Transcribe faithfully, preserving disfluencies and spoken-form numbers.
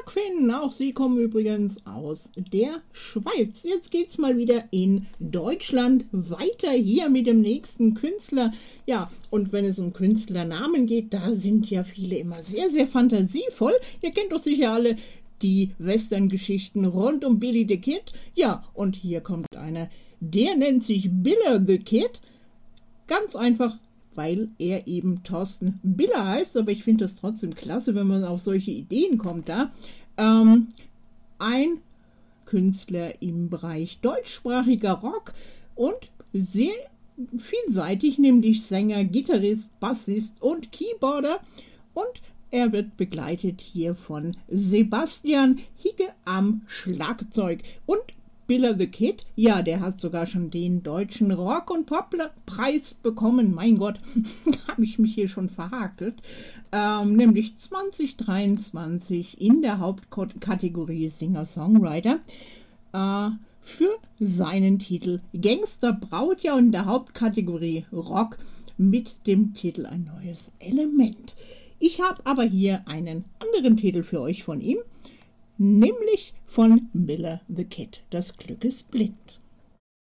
Quinn, auch Sie kommen übrigens aus der Schweiz. Jetzt geht's mal wieder in Deutschland weiter hier mit dem nächsten Künstler. Ja, und wenn es um Künstlernamen geht, da sind ja viele immer sehr, sehr fantasievoll. Ihr kennt doch sicher alle die Western-Geschichten rund um Billy the Kid. Ja, und hier kommt einer, der nennt sich Biller the Kid. Ganz einfach, weil er eben Thorsten Biller heißt, aber ich finde das trotzdem klasse, wenn man auf solche Ideen kommt da. Ähm, ein Künstler im Bereich deutschsprachiger Rock und sehr vielseitig, nämlich Sänger, Gitarrist, Bassist und Keyboarder, und er wird begleitet hier von Sebastian Higge am Schlagzeug. Und Biller the Kid, ja, der hat sogar schon den deutschen Rock- und Pop-Preis bekommen. Mein Gott, habe ich mich hier schon verhakelt. Ähm, nämlich zwanzig dreiundzwanzig in der Hauptkategorie Singer-Songwriter äh, für seinen Titel Gangster Braut, ja, und in der Hauptkategorie Rock mit dem Titel Ein neues Element. Ich habe aber hier einen anderen Titel für euch von ihm, nämlich von Biller the Kid. Das Glück ist blind.